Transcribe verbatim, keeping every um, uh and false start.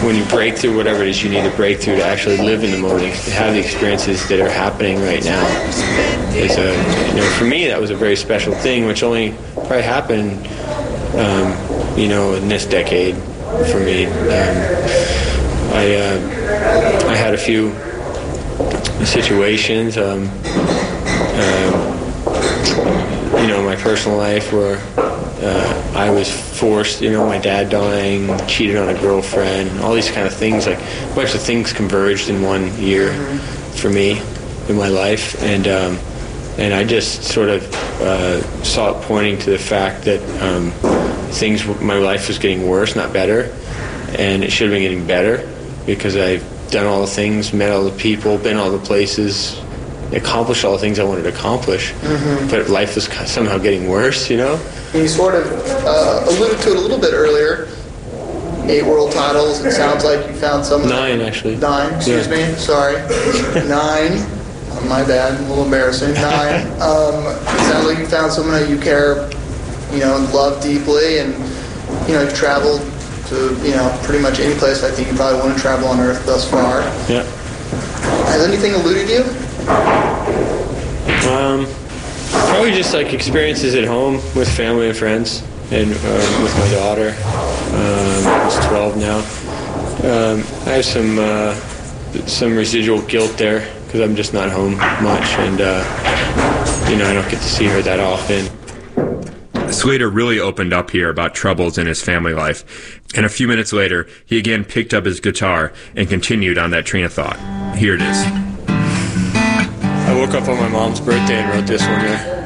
when you break through whatever it is you need to break through to actually live in the moment, to have the experiences that are happening right now, is a, you know, for me that was a very special thing, which only probably happened, um, you know, in this decade for me. Um, I uh, I had a few situations, um, uh, you know, in my personal life where uh, I was forced, you know, my dad dying, cheated on a girlfriend, all these kind of things, like a bunch of things converged in one year for me in my life, and um, and I just sort of uh, saw it pointing to the fact that um, things, my life was getting worse, not better, and it should have been getting better because I've done all the things, met all the people, been all the places, accomplished all the things I wanted to accomplish, mm-hmm. but life was somehow getting worse, you know? You sort of uh, alluded to it a little bit earlier. Eight world titles. It sounds like you found some. Nine, actually. Nine, excuse yeah. me. Sorry. Nine. Oh, my bad. A little embarrassing. Nine. Um, it sounds like you found someone that you care, you know, and love deeply, and, you know, you've traveled to, you know, pretty much any place I think you probably want to travel on Earth thus far. Yeah. Has anything eluded you? Um, probably just like experiences at home with family and friends, and uh, with my daughter. Um, who's twelve now. Um, I have some uh, some residual guilt there because I'm just not home much, and uh, you know, I don't get to see her that often. Slater really opened up here about troubles in his family life, and a few minutes later, he again picked up his guitar and continued on that train of thought. Here it is. I woke up on my mom's birthday and wrote this one here.